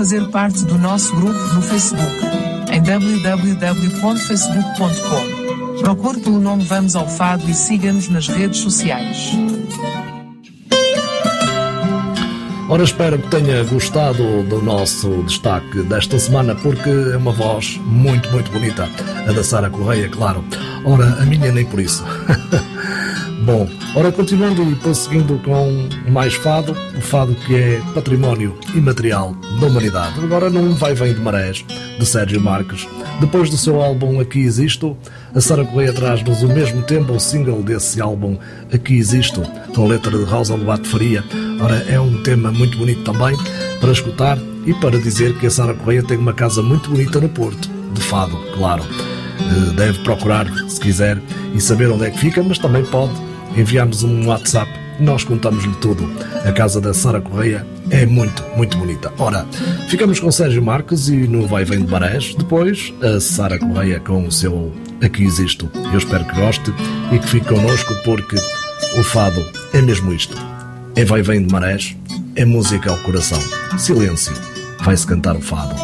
fazer parte do nosso grupo no Facebook, em www.facebook.com. Procure pelo nome Vamos ao Fado e siga-nos nas redes sociais. Ora, espero que tenha gostado do nosso destaque desta semana, porque é uma voz muito, muito bonita, a da Sara Correia, claro. Ora, a minha nem por isso. Bom, ora, continuando e prosseguindo com mais fado, o fado que é património imaterial da humanidade. Agora num vai-vem de marés, de Sérgio Marques. Depois do seu álbum Aqui Existo, a Sara Correia traz-nos ao mesmo tempo o single desse álbum Aqui Existo, com a letra de Rosa Lobato Faria. Ora, é um tema muito bonito também para escutar e para dizer que a Sara Correia tem uma casa muito bonita no Porto, de fado, claro. Deve procurar, se quiser, e saber onde é que fica, mas também pode enviar-nos um WhatsApp, nós contamos-lhe tudo. A casa da Sara Correia é muito, muito bonita. Ora, ficamos com Sérgio Marques e no Vai Vem de Marés, depois a Sara Correia com o seu Aqui Existo. Eu espero que goste e que fique connosco, porque o fado é mesmo isto. É Vai Vem de Marés, é música ao coração. Silêncio, vai-se cantar o fado.